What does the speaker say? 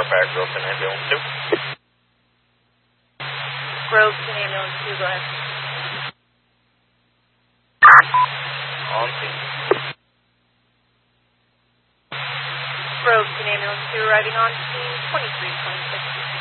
fire, Groveton Ambulance 2. Groveton Ambulance 2, go ahead. On scene. Groveton Ambulance 2 arriving on scene 2326.